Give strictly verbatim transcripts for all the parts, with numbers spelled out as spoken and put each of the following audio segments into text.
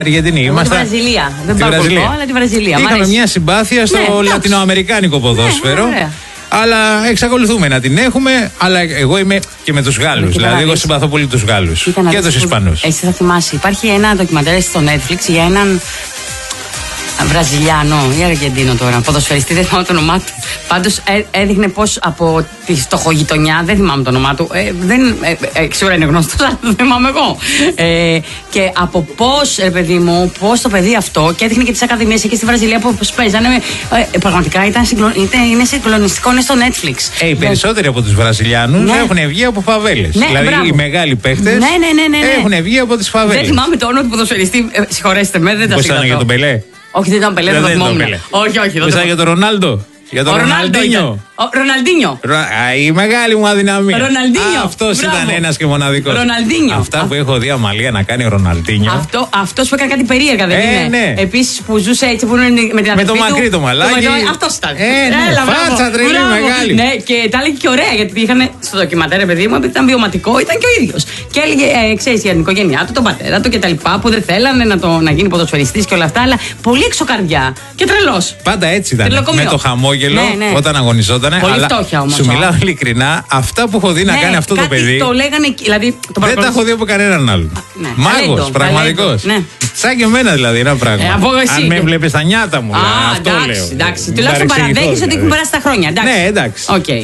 Αργεντινή. Είμαστε. Τη Βραζιλία. Δεν πάω Βραζιλία. Αλλά τη Βραζιλία. Είχαμε μια συμπάθεια στο ναι, λατινοαμερικάνικο ποδόσφαιρο. Ναι, αλλά εξακολουθούμε να την έχουμε. Αλλά εγώ είμαι και με τους Γάλλους. Δηλαδή, εγώ συμπαθώ πολύ τους Γάλλους και τους Ισπανούς. Εσύ θα θυμάσαι, υπάρχει ένα ντοκιμαντέρ στο Netflix για έναν Βραζιλιάνο ή Αργεντίνο τώρα, ποδοσφαιριστή, δεν θυμάμαι το όνομά του. Πάντως έ, έδειχνε πως από τη φτωχογειτονιά, δεν θυμάμαι το όνομά του, ε, δεν ε, ε, ξέρω είναι γνωστό, αλλά δεν θυμάμαι εγώ. Ε, και από πως, ρε παιδί μου, πως το παιδί αυτό, και έδειχνε και τις ακαδημίες εκεί στη Βραζιλία που παίζανε. Ε, ε, πραγματικά ήταν συγκλο, ήταν, είναι συγκλονιστικό, είναι στο Netflix. Ε, οι περισσότεροι από τους Βραζιλιάνους ναι. έχουν βγει από φαβέλες. Ναι, δηλαδή μπράβο. Οι μεγάλοι παίχτες ναι, ναι, ναι, ναι, ναι. έχουν βγει από τις φαβέλες. Δεν θυμάμαι το όνομα του ποδοσφαιριστή, ε, συγχωρέστε με, δεν τα συγκρατώ. Πώς ήταν για τον Πελέ? Όχι, δεν ήταν Πελέ, δεν το θυμόμουν. Όχι, όχι. Μιλάει για τον Ρονάλντο. Για τον Ροναλντίνιο. Ροναλντίνιο. Η μεγάλη μου αδυναμία. Ροναλντίνιο. Αυτός ήταν ένας και μοναδικός. Ροναλντίνιο. Αυτά που έχω δει αμαλία να κάνει ο Ροναλντίνιο. Αυτό, αυτός που έκανε κάτι περίεργα, δεν ε, είναι? Ναι. Επίσης που ζούσε έτσι που είναι με την με το μακρύ το μαλάκι. Αυτός ήταν. Ε, ναι. Έλα, φάτσα τρελή μεγάλη. Ναι, και τα έλεγε και ωραία γιατί είχαν στο ντοκιμαντέρ, παιδί μου, επειδή ήταν βιωματικό, ήταν και ο ίδιος. Και έλεγε, ε, ξέρεις, για την οικογένειά του, τον πατέρα του και τα λοιπά που δεν θέλανε να, το, να γίνει ποδοσφαιριστής και όλα αυτά, αλλά πολύ εξωκαρδιά και τρελός. Πάντα έτσι ήταν. Με το χαμόγελο όταν αγωνιζότανε. Πολύ φτώχεια όμως. Σου μιλάω ειλικρινά, αυτά που έχω δει να κάνει αυτό το παιδί. Το λέγανε, δηλαδή, το δεν τα έχω δει από κανέναν άλλον. Ναι. Μάγος, πραγματικός. Ναι. Σαν και εμένα δηλαδή ένα πράγμα. Ε, αν με βλέπεις τα νιάτα μου, Α, αυτό εντάξει, λέω. Εντάξει, τουλάχιστον παραδέχεσαι ότι έχουν περάσει τα χρόνια. Εντάξει. Ναι, εντάξει. Okay.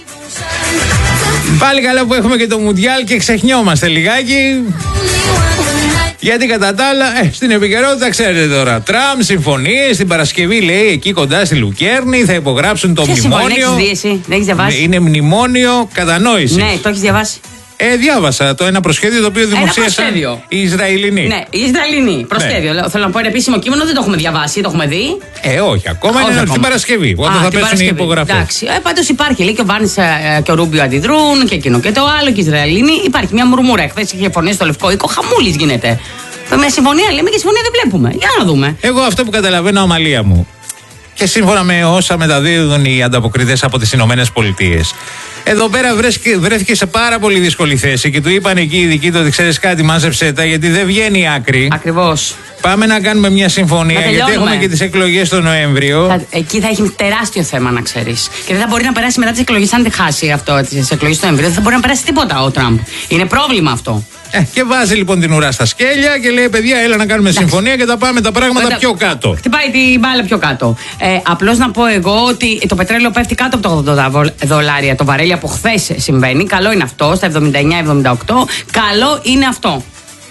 Πάλι καλά που έχουμε και το Μουντιάλ και ξεχνιόμαστε λιγάκι. Γιατί κατά τα άλλα, ε, στην επικαιρότητα ξέρετε τώρα. Τραμπ συμφωνεί στην Παρασκευή, λέει, εκεί κοντά στη Λουκέρνη, θα υπογράψουν το Ποια μνημόνιο. Έχεις δει εσύ, δεν έχεις διαβάσει? Είναι μνημόνιο κατανόησης. Ναι, το έχεις διαβάσει. Ε, διάβασα το ένα προσχέδιο το οποίο δημοσίευσαν οι Ισραηλινοί. Ναι, οι Ισραηλινοί. Προσχέδιο. Ναι. Θέλω να πω ένα επίσημο κείμενο, δεν το έχουμε διαβάσει, το έχουμε δει. Ε, όχι, ακόμα όχι είναι ακόμα. Την Παρασκευή. Όταν θα πέσουν οι υπογραφές. Εντάξει. Ε, πάντως υπάρχει. Λέει και ο Βάνης ε, και ο Ρούμπιο αντιδρούν και εκείνο και το άλλο και οι Ισραηλινοί. Υπάρχει μια μουρμούρα. Χθες είχε φωνήσει στο Λευκό Οίκο, χαμούλης γίνεται. Με συμφωνία λέμε και συμφωνία δεν βλέπουμε. Για να δούμε. Εγώ αυτό που καταλαβαίνω, αμαλία μου. Και σύμφωνα με όσα μεταδίδουν οι ανταποκριτές από τις Ηνωμένες Πολιτείες. Εδώ πέρα βρέθηκε, βρέθηκε σε πάρα πολύ δύσκολη θέση και του είπαν εκεί οι ειδικοί του ότι ξέρεις κάτι, μάζεψέ τα γιατί δεν βγαίνει η άκρη. Ακριβώς. Πάμε να κάνουμε μια συμφωνία γιατί έχουμε και τις εκλογές τον Νοέμβριο. Θα, εκεί θα έχει τεράστιο θέμα να ξέρεις. Και δεν θα μπορεί να περάσει μετά τις εκλογές, αν δεν χάσει αυτό τις εκλογές του Νοεμβρίου. Δεν θα μπορεί να περάσει τίποτα ο Τραμπ. Είναι πρόβλημα αυτό. Ε, και βάζει λοιπόν την ουρά στα σκέλια και λέει: παιδιά, έλα να κάνουμε εντάξει. συμφωνία και θα πάμε τα πράγματα Μετά, πιο κάτω. Χτυπάει την μπάλα πιο κάτω. Ε, απλώς να πω εγώ ότι το πετρέλαιο πέφτει κάτω από τα ογδόντα δολάρια το βαρέλι από χθες συμβαίνει. Καλό είναι αυτό, στα εβδομήντα εννιά εβδομήντα οκτώ. Καλό είναι αυτό.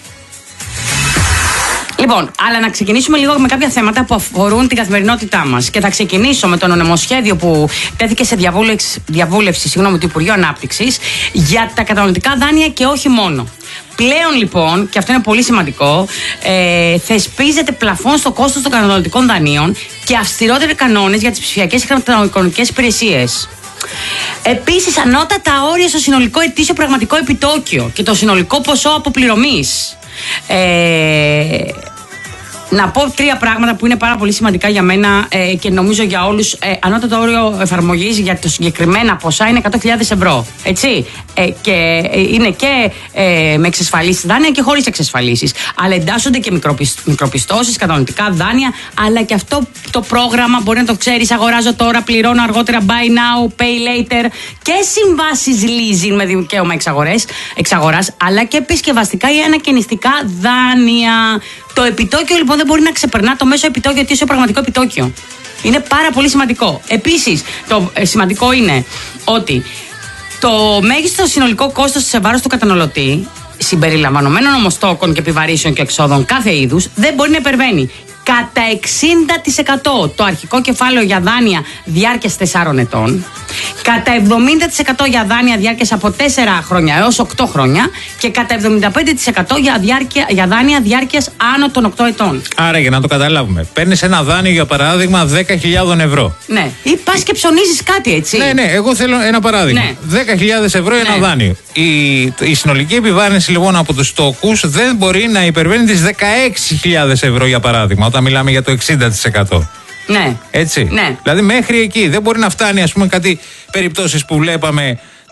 Λοιπόν, αλλά να ξεκινήσουμε λίγο με κάποια θέματα που αφορούν την καθημερινότητά μας. Και θα ξεκινήσω με το νομοσχέδιο που τέθηκε σε διαβούλευση, διαβούλευση συγγνώμη, του Υπουργείου Ανάπτυξης για τα καταναλωτικά δάνεια και όχι μόνο. Πλέον λοιπόν, και αυτό είναι πολύ σημαντικό, ε, θεσπίζεται πλαφόν στο κόστος των καταναλωτικών δανείων και αυστηρότεροι κανόνες για τις ψηφιακές χρηματοοικονομικές υπηρεσίες. Επίσης, ανώτατα όρια στο συνολικό ετήσιο πραγματικό επιτόκιο και το συνολικό ποσό αποπληρωμής. Ε, να πω τρία πράγματα που είναι πάρα πολύ σημαντικά για μένα ε, και νομίζω για όλους. Ε, ανώτατο όριο εφαρμογής για τα συγκεκριμένα ποσά είναι εκατό χιλιάδες ευρώ. Έτσι. Ε, και ε, είναι και ε, με εξασφαλίσεις δάνεια και χωρίς εξασφαλίσεις. Αλλά εντάσσονται και μικροπισ, μικροπιστώσεις, κατανοητικά δάνεια. Αλλά και αυτό το πρόγραμμα μπορεί να το ξέρεις. Αγοράζω τώρα, πληρώνω αργότερα. Buy now, pay later. Και συμβάσεις leasing με δικαίωμα εξαγοράς. Αλλά και επισκευαστικά ή ανακαινιστικά δάνεια. Το επιτόκιο λοιπόν δεν μπορεί να ξεπερνά το μέσο επιτόκιο ετήσιο πραγματικό επιτόκιο. Είναι πάρα πολύ σημαντικό. Επίσης, το ε, σημαντικό είναι ότι το μέγιστο συνολικό κόστος σε βάρος του καταναλωτή, συμπεριλαμβανομένων ομοστόκων και επιβαρύσεων και εξόδων κάθε είδους, δεν μπορεί να υπερβαίνει κατά εξήντα τοις εκατό το αρχικό κεφάλαιο για δάνεια διάρκειας τεσσάρων ετών, κατά εβδομήντα τοις εκατό για δάνεια διάρκειας από τέσσερα χρόνια έως οκτώ χρόνια και κατά εβδομήντα πέντε τοις εκατό για, διάρκεια, για δάνεια διάρκειας άνω των οκτώ ετών. Άρα, για να το καταλάβουμε, παίρνεις ένα δάνειο για παράδειγμα δέκα χιλιάδες ευρώ. Ναι, ή πας και ψωνίζεις κάτι, έτσι. Ναι, ναι, εγώ θέλω ένα παράδειγμα. Ναι. δέκα χιλιάδες ευρώ ένα ναι. δάνειο. Η, η συνολική επιβάρυνση λοιπόν από τους τόκους δεν μπορεί να υπερβαίνει τις δεκαέξι χιλιάδες ευρώ για παράδειγμα, όταν μιλάμε για το εξήντα τοις εκατό. Ναι. Έτσι. Ναι. Δηλαδή μέχρι εκεί δεν μπορεί να φτάνει, ας πούμε, κάτι περιπτώσεις που βλέπαμε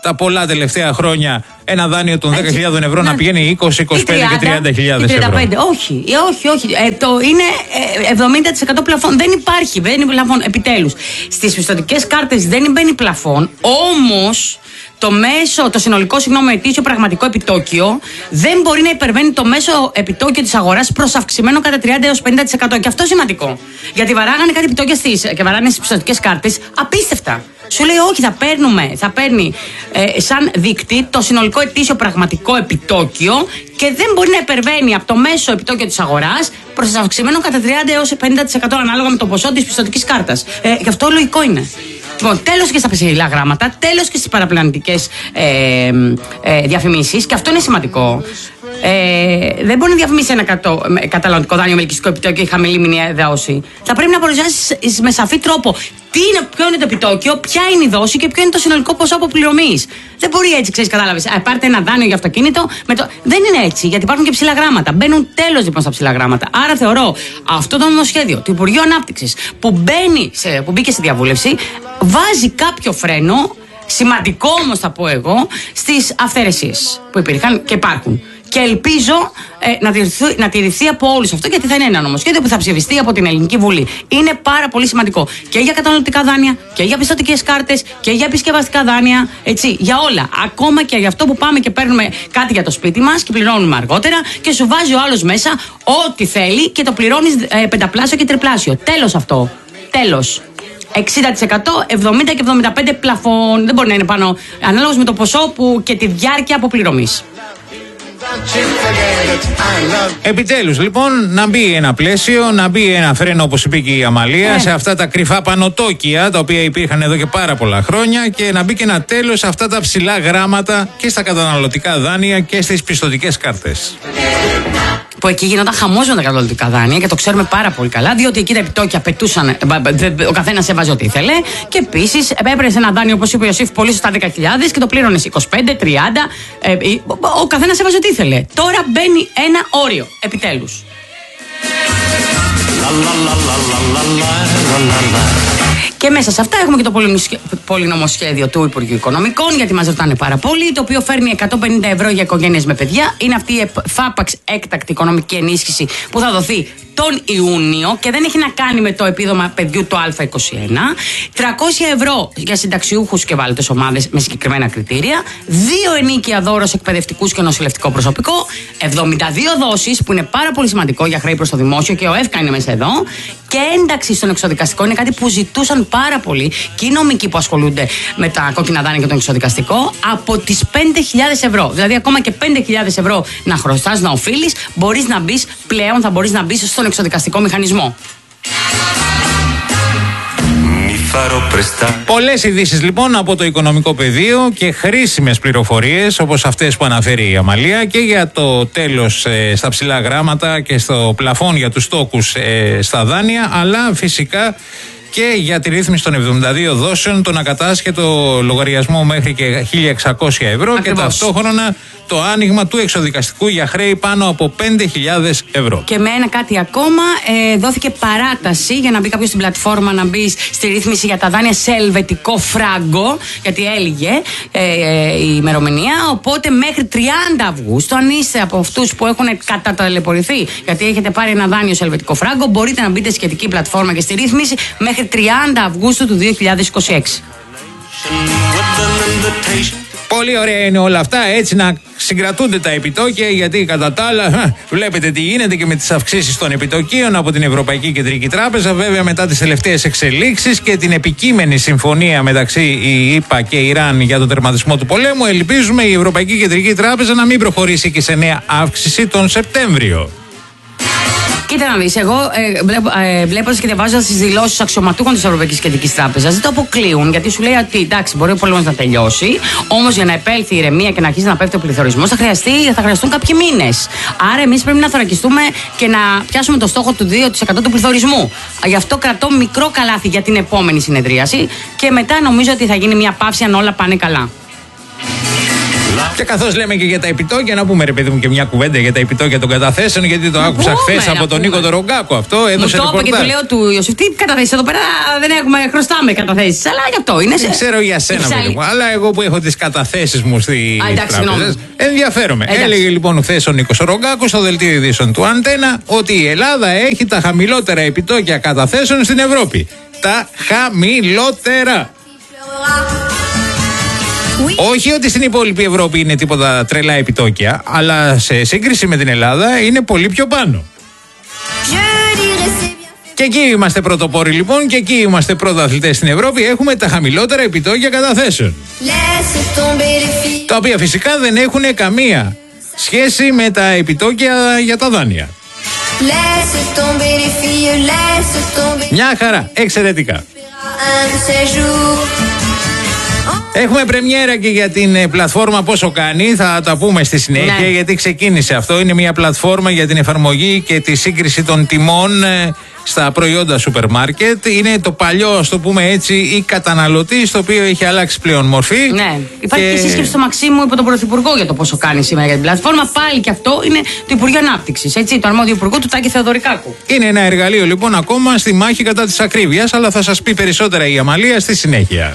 τα πολλά τελευταία χρόνια ένα δάνειο των δέκα χιλιάδες ευρώ να, να πηγαίνει είκοσι, είκοσι πέντε και τριάντα χιλιάδες ευρώ. Όχι, όχι, όχι. Ε, το είναι εβδομήντα τοις εκατό πλαφόν. Δεν υπάρχει, δεν είναι πλαφόν. Επιτέλους, στις πιστωτικές κάρτες δεν μπαίνει πλαφόν, όμως το μέσο, το συνολικό συγγνώμη ετήσιο πραγματικό επιτόκιο δεν μπορεί να υπερβαίνει το μέσο επιτόκιο της αγοράς προς αυξημένο κατά τριάντα έως πενήντα τοις εκατό. Και αυτό σημαντικό. Γιατί βαράγανε κάτι επιτόκια στις, και βαράνε στις πιστωτικές κάρτες απίστευτα. Σου λέει όχι, θα παίρνουμε, θα παίρνει ε, σαν δείκτη το συνολικό ετήσιο πραγματικό επιτόκιο και δεν μπορεί να υπερβαίνει από το μέσο επιτόκιο της αγοράς προς αυξημένο κατά τριάντα έως πενήντα τοις εκατό ανάλογα με το ποσό της πιστωτικής κάρτας. Ε, γι' αυτό λογικό είναι. Λοιπόν, τέλος και στα ψηλά γράμματα, τέλος και στις παραπλανητικές ε, ε, διαφημίσεις, και αυτό είναι σημαντικό. Ε, δεν μπορεί να διαφημίσει ένα κατω, καταναλωτικό δάνειο με ελκυστικό επιτόκιο ή χαμηλή μηνιαία δόση. Θα πρέπει να παρουσιάσει με σαφή τρόπο τι είναι, ποιο είναι το επιτόκιο, ποια είναι η δόση και ποιο είναι το συνολικό ποσό αποπληρωμής. Δεν μπορεί έτσι, ξέρεις, κατάλαβες. Πάρτε ένα δάνειο για αυτοκίνητο. Με το... Δεν είναι έτσι, γιατί υπάρχουν και ψηλά γράμματα. Μπαίνουν τέλος λοιπόν στα ψηλά γράμματα. Άρα θεωρώ αυτό το νομοσχέδιο του Υπουργείου Ανάπτυξης που, μπαίνει σε, που μπήκε στη διαβούλευση βάζει κάποιο φρένο, σημαντικό όμως θα πω εγώ, στις αυθαιρεσίες που υπήρχαν και υπάρχουν. Και ελπίζω ε, να, τηρηθεί, να τηρηθεί από όλους αυτό, γιατί θα είναι ένα νομοσχέδιο που θα ψηφιστεί από την Ελληνική Βουλή. Είναι πάρα πολύ σημαντικό και για καταναλωτικά δάνεια και για πιστωτικές κάρτες και για επισκευαστικά δάνεια. Έτσι, για όλα. Ακόμα και για αυτό που πάμε και παίρνουμε κάτι για το σπίτι μας και πληρώνουμε αργότερα και σου βάζει ο άλλος μέσα ό,τι θέλει και το πληρώνεις ε, πενταπλάσιο και τριπλάσιο. Τέλος αυτό. Τέλος. εξήντα τοις εκατό, εβδομήντα και εβδομήντα πέντε πλαφόν. Δεν μπορεί να είναι πάνω, ανάλογα με το ποσό που και τη διάρκεια αποπληρωμής. Επιτέλους λοιπόν να μπει ένα πλαίσιο, να μπει ένα φρένο, όπως είπε και η Αμαλία, ε. σε αυτά τα κρυφά πανωτόκια τα οποία υπήρχαν εδώ και πάρα πολλά χρόνια, και να μπει και ένα τέλος σε αυτά τα ψηλά γράμματα και στα καταναλωτικά δάνεια και στις πιστωτικές κάρτες. Που εκεί γινόταν χαμός με τα καταναλωτικά δάνεια και το ξέρουμε πάρα πολύ καλά, διότι εκεί τα επιτόκια πετούσαν, ο καθένας έβαζε ό,τι ήθελε, και επίσης έπαιρνες ένα δάνειο, όπως είπε ο Ιωσήφ, πολύ σωστά δέκα χιλιάδες και το πλήρωνες είκοσι πέντε, τριάντα, ε, ο καθένας έβαζε ό,τι ήθελε. Τώρα μπαίνει ένα όριο, επιτέλους. Και μέσα σε αυτά έχουμε και το πολυνομοσχέδιο του Υπουργείου Οικονομικών, γιατί μας ρωτάνε πάρα πολύ, το οποίο φέρνει εκατόν πενήντα ευρώ για οικογένειες με παιδιά. Είναι αυτή η φάπαξ έκτακτη οικονομική ενίσχυση που θα δοθεί τον Ιούνιο και δεν έχει να κάνει με το επίδομα παιδιού το Α είκοσι ένα. τριακόσια ευρώ για συνταξιούχους και ευάλωτες ομάδες με συγκεκριμένα κριτήρια. Δύο ενίκια δώρο σε εκπαιδευτικούς και νοσηλευτικό προσωπικό. εβδομήντα δύο δόσεις, που είναι πάρα πολύ σημαντικό για χρέη προς το δημόσιο, και ο ΕΦΚΑ είναι μέσα εδώ. Και ένταξη στον εξοδικαστικό είναι κάτι που ζητούσαν πάρα πολύ και οι νομικοί που ασχολούνται με τα κόκκινα δάνεια και τον εξοδικαστικό, από τις πέντε χιλιάδες ευρώ. Δηλαδή, ακόμα και πέντε χιλιάδες ευρώ να χρωστάς, να οφείλεις, μπορείς να μπεις πλέον, θα μπορείς να μπεις στον εξοδικαστικό μηχανισμό. Πολλές ειδήσεις λοιπόν από το οικονομικό πεδίο και χρήσιμες πληροφορίες όπως αυτές που αναφέρει η Αμαλία, και για το τέλος ε, στα ψηλά γράμματα και στο πλαφόν για τους τόκους ε, στα δάνεια, αλλά φυσικά και για τη ρύθμιση των εβδομήντα δύο δόσεων, τον ακατάσχετο λογαριασμό μέχρι και χίλια εξακόσια ευρώ. Ακριβώς. Και ταυτόχρονα το άνοιγμα του εξοδικαστικού για χρέη πάνω από πέντε χιλιάδες ευρώ. Και με ένα κάτι ακόμα, ε, δόθηκε παράταση για να μπει κάποιος στην πλατφόρμα, να μπει στη ρύθμιση για τα δάνεια σε ελβετικό φράγκο, γιατί έλυγε ε, ε, η ημερομηνία. Οπότε μέχρι τριάντα Αυγούστου, αν είστε από αυτούς που έχουν καταταλαιπωρηθεί, γιατί έχετε πάρει ένα δάνειο σε ελβετικό φράγκο, μπορείτε να μπείτε στη σχετική πλατφόρμα και στη ρύθμιση μέχρι τριάντα Αυγούστου του δύο χιλιάδες είκοσι έξι. Πολύ ωραία είναι όλα αυτά, έτσι να συγκρατούνται τα επιτόκια, γιατί κατά τα άλλα βλέπετε τι γίνεται και με τις αυξήσεις των επιτοκίων από την Ευρωπαϊκή Κεντρική Τράπεζα. Βέβαια, μετά τις τελευταίες εξελίξεις και την επικείμενη συμφωνία μεταξύ ΗΠΑ και Ιράν για τον τερματισμό του πολέμου, ελπίζουμε η Ευρωπαϊκή Κεντρική Τράπεζα να μην προχωρήσει και σε νέα αύξηση τον Σεπτέμβριο. Κοίτα να δεις, εγώ ε, βλέπω, ε, βλέποντας και διαβάζοντας τις δηλώσεις αξιωματούχων της Ευρωπαϊκής Κεντρικής Τράπεζας, δεν το αποκλείουν, γιατί σου λέει ότι εντάξει, μπορεί ο πόλεμος να τελειώσει, όμως για να επέλθει η ηρεμία και να αρχίσει να πέφτει ο πληθωρισμός θα, χρειαστεί, θα χρειαστούν κάποιοι μήνες. Άρα εμείς πρέπει να θωρακιστούμε και να πιάσουμε το στόχο του δύο τοις εκατό του πληθωρισμού. Γι' αυτό κρατώ μικρό καλάθι για την επόμενη συνεδρίαση και μετά νομίζω ότι θα γίνει μια παύση αν όλα πάνε καλά. Και καθώς λέμε και για τα επιτόκια, να πούμε ρε παιδί μου και μια κουβέντα για τα επιτόκια των καταθέσεων, γιατί το να άκουσα χθες από τον Νίκο τον Ρογκάκο αυτό. Έδωσε μου το είπε και του λέω του Ιωσήφ, τι καταθέσεις εδώ πέρα δεν έχουμε, χρωστάμε καταθέσεις. Αλλά γι' αυτό είναι. Δεν ξέρω για σένα, παιδί μου, αλλά εγώ που έχω τις καταθέσεις μου στις τράπεζες, ενδιαφέρομαι. Εντάξει. Έλεγε λοιπόν χθες ο Νίκος ο Ρογκάκος στο δελτίο ειδήσεων του Αντένα ότι η Ελλάδα έχει τα χαμηλότερα επιτόκια καταθέσεων στην Ευρώπη. Τα χαμηλότερα. Όχι ότι στην υπόλοιπη Ευρώπη είναι τίποτα τρελά επιτόκια, αλλά σε σύγκριση με την Ελλάδα είναι πολύ πιο πάνω. Και εκεί είμαστε πρωτοπόροι λοιπόν, και εκεί είμαστε πρωταθλητές στην Ευρώπη. Έχουμε τα χαμηλότερα επιτόκια καταθέσεων, τα οποία φυσικά δεν έχουν καμία σχέση με τα επιτόκια για τα δάνεια. Μια χαρά, εξαιρετικά. Έχουμε πρεμιέρα και για την πλατφόρμα Πόσο Κάνει, θα τα πούμε στη συνέχεια, ναι. Γιατί ξεκίνησε αυτό. Είναι μια πλατφόρμα για την εφαρμογή και τη σύγκριση των τιμών στα προϊόντα σούπερ μάρκετ. Είναι το παλιό, ας το πούμε έτσι, ή καταναλωτή, το οποίο έχει αλλάξει πλέον μορφή. Ναι, υπάρχει και, και σύσκεψη στο Μαξίμου υπό τον Πρωθυπουργό για το Πόσο Κάνει σήμερα για την πλατφόρμα. Πάλι και αυτό είναι το Υπουργείο Ανάπτυξης, έτσι, το αρμόδιο υπουργό του Τάκη Θεοδωρικάκου. Είναι ένα εργαλείο λοιπόν ακόμα στη μάχη κατά της ακρίβειας, αλλά θα σας πει περισσότερα η Αμαλία στη συνέχεια.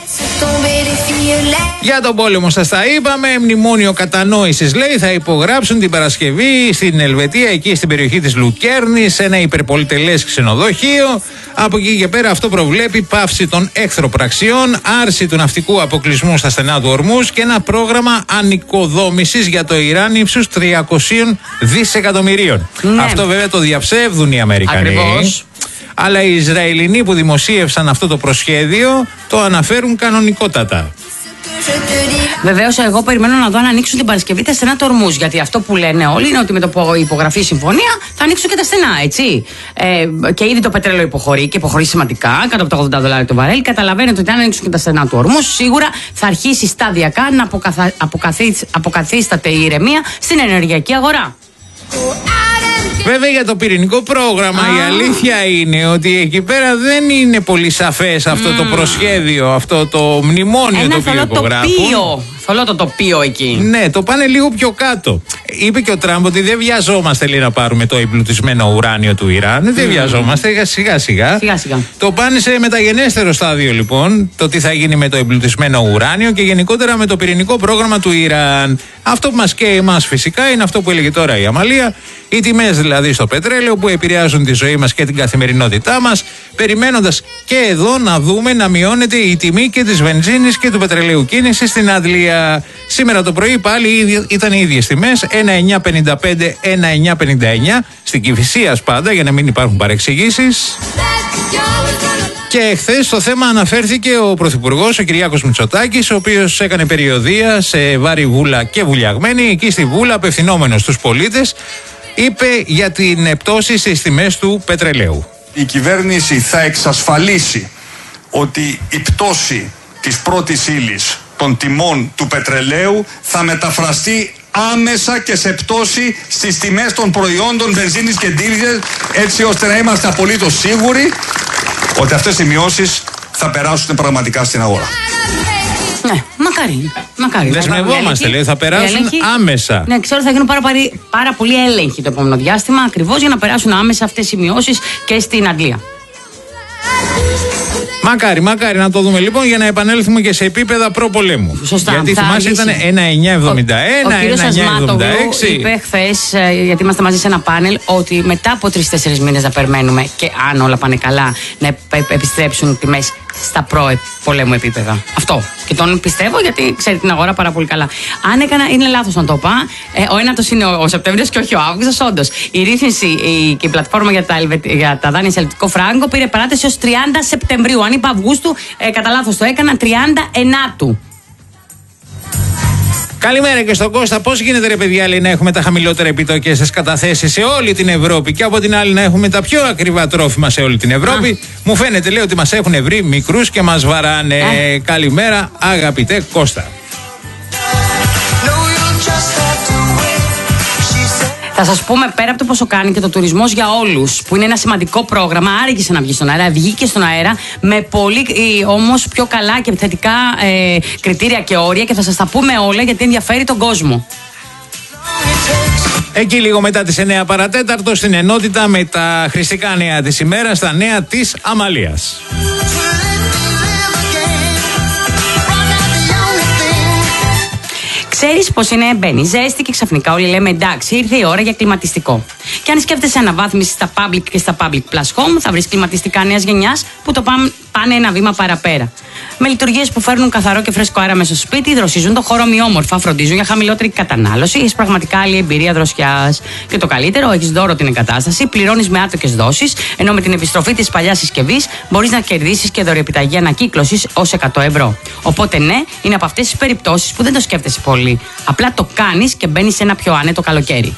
Για τον πόλεμο σας τα είπαμε. Μνημόνιο κατανόησης λέει θα υπογράψουν την Παρασκευή στην Ελβετία, εκεί στην περιοχή της Λουκέρνης, ένα υπερπολιτελές ξενοδοχείο. Από εκεί και πέρα αυτό προβλέπει πάυση των εχθροπραξιών, άρση του ναυτικού αποκλεισμού στα στενά του Ορμούς και ένα πρόγραμμα ανοικοδόμησης για το Ιράν ύψους τριακόσια δισεκατομμυρίων. Ναι. Αυτό βέβαια το διαψεύδουν οι Αμερικανοί. Ακριβώς. Αλλά οι Ισραηλινοί που δημοσίευσαν αυτό το προσχέδιο το αναφέρουν κανονικότατα. Βεβαίως, εγώ περιμένω να δω αν ανοίξουν την Παρασκευή τα στενά του Ορμούς. Γιατί αυτό που λένε όλοι είναι ότι με το που υπογραφεί η συμφωνία θα ανοίξουν και τα στενά, έτσι. Ε, και ήδη το πετρέλαιο υποχωρεί και υποχωρεί σημαντικά, κάτω από τα ογδόντα δολάρια το βαρέλ. Καταλαβαίνετε ότι αν ανοίξουν και τα στενά του Ορμούς, σίγουρα θα αρχίσει σταδιακά να αποκαθα... αποκαθίσ... αποκαθίσταται η ηρεμία στην ενεργειακή αγορά. Βέβαια για το πυρηνικό πρόγραμμα ah. η αλήθεια είναι ότι εκεί πέρα δεν είναι πολύ σαφές αυτό mm. το προσχέδιο, αυτό το μνημόνιο Ένα το οποίο υπογράφουν. Τοπίο. Θολό το τοπίο εκεί. Ναι, το πάνε λίγο πιο κάτω. Είπε και ο Τραμπ ότι δεν βιαζόμαστε λέει, να πάρουμε το εμπλουτισμένο ουράνιο του Ιράν. Mm. Δεν βιαζόμαστε, σιγά σιγά. σιγά σιγά. Το πάνε σε μεταγενέστερο στάδιο λοιπόν, το τι θα γίνει με το εμπλουτισμένο ουράνιο και γενικότερα με το πυρηνικό πρόγραμμα του Ιράν. Αυτό που μας καίει εμάς φυσικά είναι αυτό που έλεγε τώρα η Αμαλία. Οι τιμές δηλαδή στο πετρέλαιο που επηρεάζουν τη ζωή μας και την καθημερινότητά μας, περιμένοντας και εδώ να δούμε να μειώνεται η τιμή και της βενζίνης και του πετρελαίου κίνησης στην Αντλία. Σήμερα το πρωί πάλι ήταν οι ίδιες τιμές, ένα εννιά πενήντα πέντε, ένα εννιά πενήντα εννιά, στην Κηφισίας πάντα για να μην υπάρχουν παρεξηγήσεις. Και χθες στο θέμα αναφέρθηκε ο Πρωθυπουργός, ο Κυριάκος Μητσοτάκης, ο οποίος έκανε περιοδεία σε Βάρη Βούλα και Βουλιαγμένη. Εκεί στη Βούλα, απευθυνόμενος στους πολίτες, είπε για την πτώση στις τιμές του πετρελαίου. Η κυβέρνηση θα εξασφαλίσει ότι η πτώση της πρώτης ύλης των τιμών του πετρελαίου θα μεταφραστεί άμεσα και σε πτώση στις τιμές των προϊόντων βενζίνης και ντίζελ, έτσι ώστε να είμαστε απολύτως σίγουροι ότι αυτές οι μειώσεις θα περάσουν πραγματικά στην αγορά. Ναι, μακάρι. μακάρι. Δεσμευόμαστε, λέει, θα περάσουν έλεγχοι, άμεσα. Ναι, ξέρω, θα γίνουν πάρα, πάρα πολλοί έλεγχοι το επόμενο διάστημα, ακριβώς για να περάσουν άμεσα αυτές οι μειώσεις και στην Αγγλία. Μακάρι, μακάρι να το δούμε λοιπόν για να επανέλθουμε και σε επίπεδα προπολέμου. Σωστά. Γιατί θυμάσαι ήταν ένα εννιά εβδομήντα ένα, ένα εννιά εβδομήντα έξι. Είπε χθες, γιατί είμαστε μαζί σε ένα πάνελ, ότι μετά από τρεις-τέσσερις μήνες να περιμένουμε και αν όλα πάνε καλά να επιστρέψουν τιμές στα προ-πολέμου επίπεδα. Αυτό. Και τον πιστεύω γιατί ξέρει την αγορά πάρα πολύ καλά. Αν έκανα, είναι λάθος να το είπα. Ε, ο ένατος είναι ο, ο Σεπτέμβριος και όχι ο Αύγουστος. Όντως, η ρύθμιση η, και η πλατφόρμα για τα, για τα δάνεια σε ελβετικό φράγκο πήρε παράταση ως τριάντα Σεπτεμβρίου. Αν είπα Αυγούστου, ε, κατά λάθος το έκανα, τριάντα ενάτου. Καλημέρα και στον Κώστα. Πώς γίνεται, ρε παιδιά, λέει, να έχουμε τα χαμηλότερα επιτόκια στις καταθέσεις σε όλη την Ευρώπη και από την άλλη να έχουμε τα πιο ακριβά τρόφιμα σε όλη την Ευρώπη. Α. Μου φαίνεται, λέει, ότι μας έχουν βρει μικρούς και μας βαράνε. Α. Καλημέρα, αγαπητέ Κώστα. Θα Θα σας πούμε πέρα από το πόσο κάνει και το τουρισμός για όλους, που είναι ένα σημαντικό πρόγραμμα, άργησε να βγει στον αέρα, βγήκε στον αέρα με πολύ όμως πιο καλά και θετικά ε, κριτήρια και όρια και θα σας τα πούμε όλα γιατί ενδιαφέρει τον κόσμο. Εκεί λίγο μετά τις εννέα παρατέταρτο στην ενότητα με τα χρηστικά νέα της ημέρας, τα νέα της Αμαλίας. Ξέρεις πως είναι, μπαίνει ζέστη και ξαφνικά όλοι λέμε εντάξει, ήρθε η ώρα για κλιματιστικό. Και αν σκέφτεσαι αναβάθμιση στα public και στα public plus home, θα βρεις κλιματιστικά νέας γενιάς που το πάνε ένα βήμα παραπέρα. Με λειτουργίες που φέρνουν καθαρό και φρέσκο αέρα μέσα στο σπίτι, δροσίζουν το χώρο ομοιόμορφα, φροντίζουν για χαμηλότερη κατανάλωση, έχεις πραγματικά άλλη εμπειρία δροσιάς. Και το καλύτερο, έχεις δώρο την εγκατάσταση, πληρώνεις με άτοκες δόσεις, ενώ με την επιστροφή της παλιάς συσκευής μπορείς να κερδίσεις και δωρεοπιταγή ανακύκλωσης ως εκατό ευρώ. Οπότε ναι, είναι από αυτές τις περιπτώσεις που δεν το σκέφτεσαι πολύ. Απλά το κάνεις και μπαίνεις σε ένα πιο άνετο καλοκαίρι.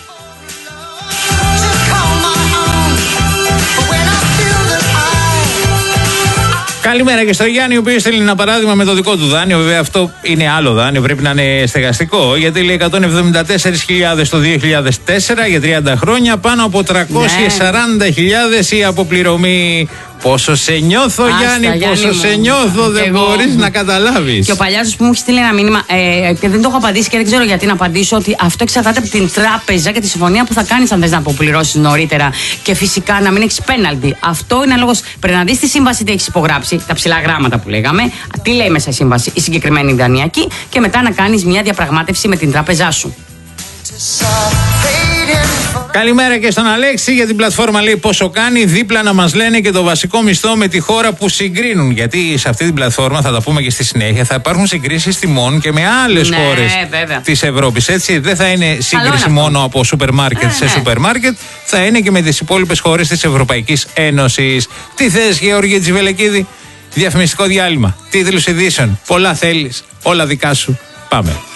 Καλημέρα και στο Γιάννη, ο οποίος στέλνει ένα παράδειγμα με το δικό του δάνειο. Βέβαια, αυτό είναι άλλο δάνειο, πρέπει να είναι στεγαστικό. Γιατί λέει εκατόν εβδομήντα τέσσερις χιλιάδες το δύο χιλιάδες τέσσερα για τριάντα χρόνια, πάνω από τριακόσιες σαράντα χιλιάδες η αποπληρωμή. Πόσο σε νιώθω, Άστα, Γιάννη, Γιάννη πόσο μου. σε νιώθω, δεν μπορείς να καταλάβεις. Και ο παλιάς που μου έχει στείλει ένα μήνυμα, ε, και δεν το έχω απαντήσει και δεν ξέρω γιατί να απαντήσω, ότι αυτό εξαρτάται από την τράπεζα και τη συμφωνία που θα κάνεις αν θες να αποπληρώσεις νωρίτερα. Και φυσικά να μην έχεις πέναλτι. Αυτό είναι λόγος. Πρέπει να δεις τη σύμβαση τι έχεις υπογράψει, τα ψηλά γράμματα που λέγαμε, τι λέει μέσα η σύμβαση, η συγκεκριμένη δανειακή, και μετά να κάνεις μια διαπραγμάτευση με την τράπεζά σου. Καλημέρα και στον Αλέξη για την πλατφόρμα, λέει πόσο κάνει, δίπλα να μας λένε και το βασικό μισθό με τη χώρα που συγκρίνουν. Γιατί σε αυτή την πλατφόρμα, θα τα πούμε και στη συνέχεια, θα υπάρχουν συγκρίσεις τιμών και με άλλες ναι, χώρες της Ευρώπης. Έτσι, δεν θα είναι σύγκριση μόνο από σούπερ μάρκετ ε, σε ναι. σούπερ μάρκετ, θα είναι και με τις υπόλοιπες χώρες της Ευρωπαϊκής Ένωσης. Τι θες, Γεώργη Τζιβελεκίδη? Διαφημιστικό διάλειμμα, τίτλους ειδήσεων, πολλά θέλεις, όλα δικά σου. Πάμε.